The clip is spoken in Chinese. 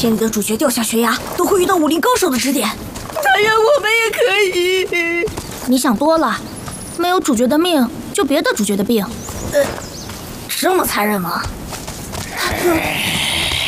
片里的主角掉下悬崖，都会遇到武林高手的指点。 当然，我们也可以。 你想多了，没有主角的命，就别的主角的病。 这么残忍吗？